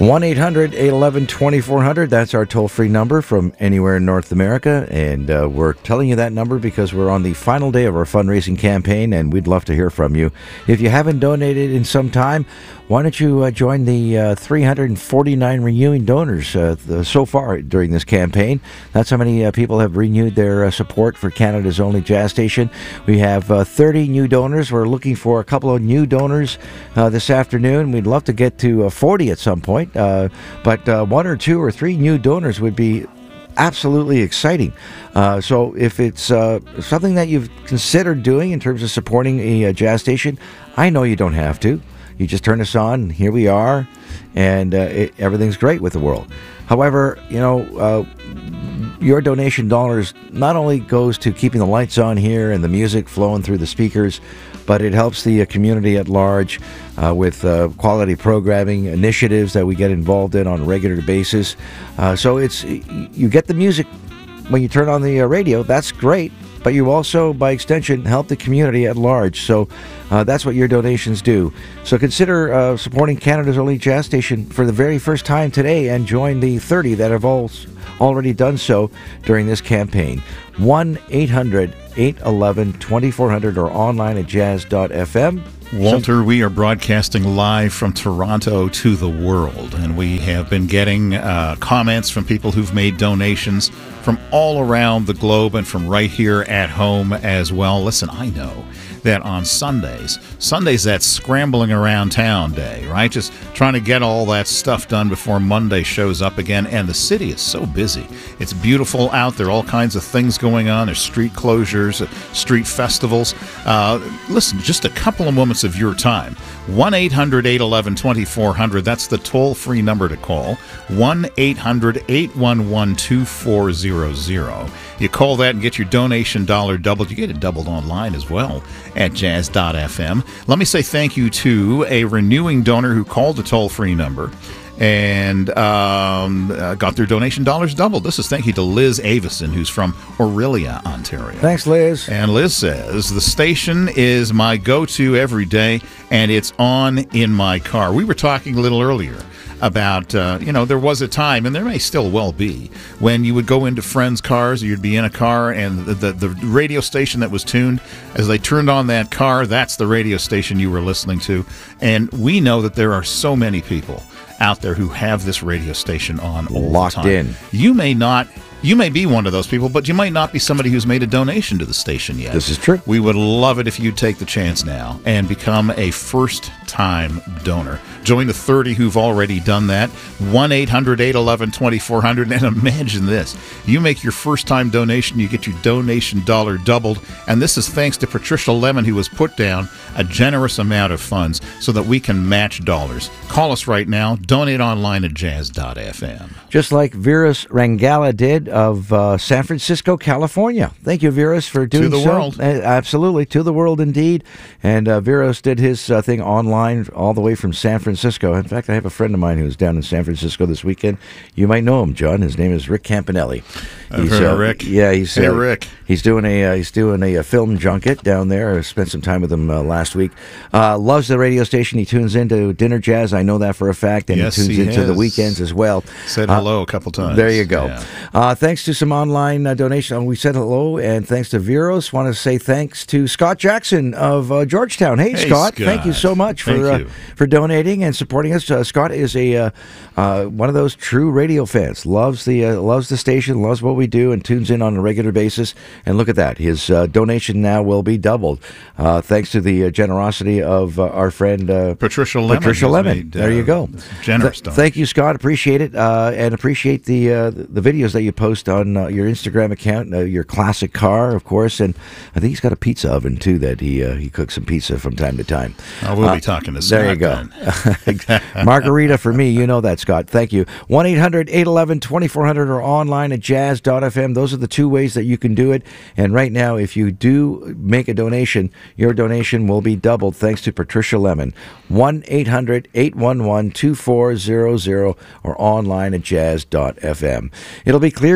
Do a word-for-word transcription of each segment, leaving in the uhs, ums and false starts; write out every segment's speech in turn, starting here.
one eight hundred eight one one two four zero zero. That's our toll-free number from anywhere in North America. And uh, we're telling you that number because we're on the final day of our fundraising campaign, and we'd love to hear from you. If you haven't donated in some time, why don't you uh, join the uh, three hundred forty-nine renewing donors uh, the, so far during this campaign? That's how many uh, people have renewed their uh, support for Canada's only jazz station. We have uh, thirty new donors. We're looking for a couple of new donors uh, this afternoon. We'd love to get to uh, forty at some point, uh, but uh, one or two or three new donors would be absolutely exciting. Uh, so if it's uh, something that you've considered doing in terms of supporting a, a jazz station, I know you don't have to. You just turn us on, and here we are, and uh, it, everything's great with the world. However, you know, uh, your donation dollars not only goes to keeping the lights on here and the music flowing through the speakers, but it helps the uh, community at large uh, with uh, quality programming initiatives that we get involved in on a regular basis. Uh, so it's you get the music when you turn on the uh, radio. That's great. But you also, by extension, help the community at large. So uh, that's what your donations do. So consider uh, supporting Canada's only jazz station for the very first time today and join the thirty that have all already done so during this campaign. one eight hundred eight one one two four zero zero or online at jazz dot f m. Walter, so, we are broadcasting live from Toronto to the world, and we have been getting uh, comments from people who've made donations from all around the globe and from right here at home as well. Listen, I know that on Sundays, Sundays that's scrambling around town day, right? Just trying to get all that stuff done before Monday shows up again, and the city is so busy. It's beautiful out there, all kinds of things going on. There's street closures, street festivals. Uh, listen, just a couple of moments of your time. one eight hundred eight one one two four zero zero, that's the toll-free number to call. one eight hundred eight one one two four zero zero. You call that and get your donation dollar doubled. You get it doubled online as well at jazz dot f m. Let me say thank you to a renewing donor who called the toll-free number and um, uh, got their donation dollars doubled. This is thank you to Liz Avison, who's from Orillia, Ontario. Thanks, Liz. And Liz says, the station is my go-to every day, and it's on in my car. We were talking a little earlier about, uh, you know, there was a time, and there may still well be, when you would go into friends' cars, or you'd be in a car, and the, the, the radio station that was tuned, as they turned on that car, that's the radio station you were listening to. And we know that there are so many people out there who have this radio station on all locked the time. in. You may not, you may be one of those people, but you might not be somebody who's made a donation to the station yet. This is true. We would love it if you'd take the chance now and become a first-time donor. Join the thirty who've already done that. one eight hundred eight one one two four zero zero. And imagine this. You make your first-time donation, you get your donation dollar doubled. And this is thanks to Patricia Lemon, who has put down a generous amount of funds so that we can match dollars. Call us right now. Donate online at jazz dot f m. Just like Virus Rangala did of uh, San Francisco, California. Thank you, Virus, for doing so. To the world. Uh, absolutely. To the world, indeed. And uh, Virus did his uh, thing online all the way from San Francisco. Francisco. In fact, I have a friend of mine who's down in San Francisco this weekend. You might know him, John. His name is Rick Campanelli. I've heard of Rick. Yeah, he's hey, uh, Rick. He's doing a uh, he's doing a, a film junket down there. I spent some time with him uh, last week. Uh, loves the radio station. He tunes into Dinner Jazz. I know that for a fact, and yes, he tunes he into has. the weekends as well. Said uh, hello a couple times. There you go. Yeah. Uh, thanks to some online uh, donation. We said hello, and thanks to Viros. Want to say thanks to Scott Jackson of uh, Georgetown. Hey, hey Scott, Scott, thank you so much thank for uh, you. for donating and supporting us. Uh, Scott is a uh, uh, one of those true radio fans. Loves the uh, loves the station, loves what we do, and tunes in on a regular basis. And look at that, his uh, donation now will be doubled, uh, thanks to the uh, generosity of uh, our friend uh, Patricia Lemon. Patricia Lemon. Made, there uh, you go. Generous. Th- thank you, Scott. Appreciate it, uh, and appreciate the uh, the videos that you post on uh, your Instagram account. Uh, your classic car, of course, and I think he's got a pizza oven too that he uh, he cooks some pizza from time to time. I will uh, be talking to Scott. There you go. Margarita for me, you know that, Scott. Thank you. one eight hundred eight one one two four zero zero or online at jazz dot f m. Those are the two ways that you can do it. And right now, if you do make a donation, your donation will be doubled thanks to Patricia Lemon. one eight hundred eight one one two four zero zero or online at jazz dot f m. It'll be clear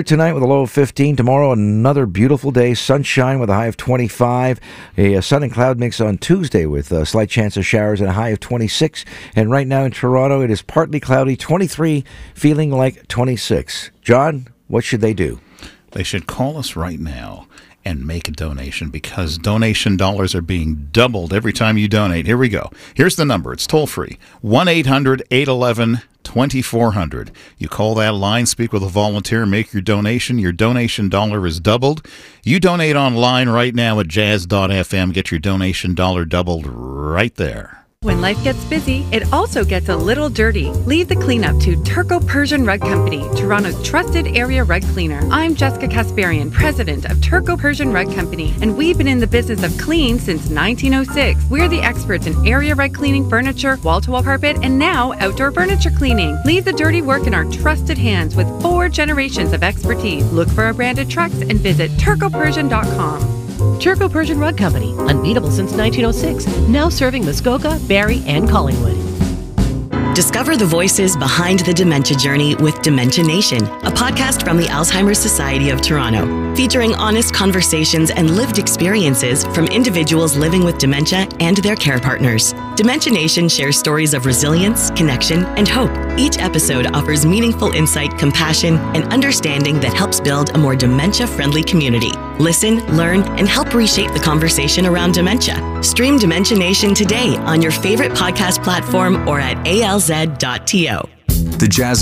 tonight with a low of fifteen. Tomorrow, another beautiful day. Sunshine with a high of twenty-five. A, a sun and cloud mix on Tuesday with a slight chance of showers and a high of twenty-six. And right now in Toronto, it is partly cloudy, twenty-three, feeling like twenty-six. John, what should they do? They should call us right now and make a donation, because donation dollars are being doubled every time you donate. Here we go. Here's the number. It's toll-free. one eight hundred eight one one twenty-four hundred. You call that line, speak with a volunteer, make your donation. Your donation dollar is doubled. You donate online right now at jazz dot f m. Get your donation dollar doubled right there. When life gets busy, it also gets a little dirty. Leave the cleanup to Turco Persian Rug Company, Toronto's trusted area rug cleaner. I'm Jessica Kasparian, president of Turco Persian Rug Company, and we've been in the business of clean since nineteen oh six. We're the experts in area rug cleaning, furniture, wall-to-wall carpet, and now outdoor furniture cleaning. Leave the dirty work in our trusted hands with four generations of expertise. Look for our branded trucks and visit turco persian dot com. Turco Persian Rug Company, unbeatable since nineteen oh six, now serving Muskoka, Barrie, and Collingwood. Discover the voices behind the dementia journey with Dementia Nation, a podcast from the Alzheimer's Society of Toronto, featuring honest conversations and lived experiences from individuals living with dementia and their care partners. Dementia Nation shares stories of resilience, connection, and hope. Each episode offers meaningful insight, compassion, and understanding that helps build a more dementia-friendly community. Listen, learn, and help reshape the conversation around dementia. Stream Dementia Nation today on your favorite podcast platform or at a l z dot t o. The Jazz